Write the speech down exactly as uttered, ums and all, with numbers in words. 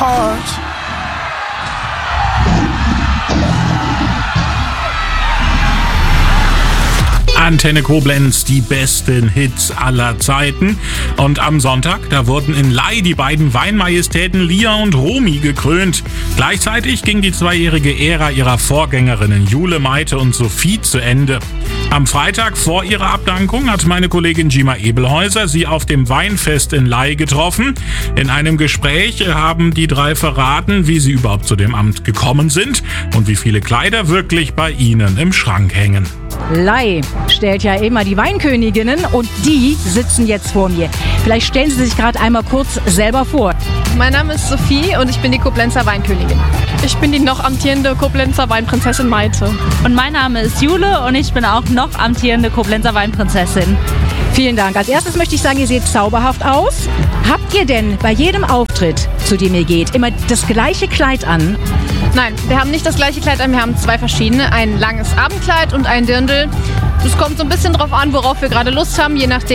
heart. Antenne Koblenz, die besten Hits aller Zeiten. Und am Sonntag, da wurden in Ley die beiden Weinmajestäten Lia und Romy gekrönt. Gleichzeitig ging die zweijährige Ära ihrer Vorgängerinnen Jule, Maite und Sophie zu Ende. Am Freitag vor ihrer Abdankung hat meine Kollegin Gima Ebelhäuser sie auf dem Weinfest in Ley getroffen. In einem Gespräch haben die drei verraten, wie sie überhaupt zu dem Amt gekommen sind und wie viele Kleider wirklich bei ihnen im Schrank hängen. Ley stellt ja immer die Weinköniginnen und die sitzen jetzt vor mir. Vielleicht stellen Sie sich gerade einmal kurz selber vor. Mein Name ist Sophie und ich bin die Koblenzer Weinkönigin. Ich bin die noch amtierende Koblenzer Weinprinzessin Maite. Und mein Name ist Jule und ich bin auch noch amtierende Koblenzer Weinprinzessin. Vielen Dank. Als erstes möchte ich sagen, ihr seht zauberhaft aus. Habt ihr denn bei jedem Auftritt, zu dem ihr geht, immer das gleiche Kleid an? Nein, wir haben nicht das gleiche Kleid an, wir haben zwei verschiedene. Ein langes Abendkleid und ein Dirndl. Es kommt so ein bisschen drauf an, worauf wir gerade Lust haben, je nachdem.